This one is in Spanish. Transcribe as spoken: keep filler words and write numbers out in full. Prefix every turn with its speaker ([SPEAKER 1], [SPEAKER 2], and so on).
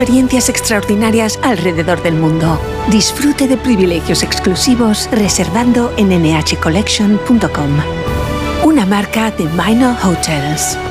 [SPEAKER 1] experiencias extraordinarias alrededor del mundo. Disfrute de privilegios exclusivos reservando en ene hache collection punto com. Una marca de Minor Hotels.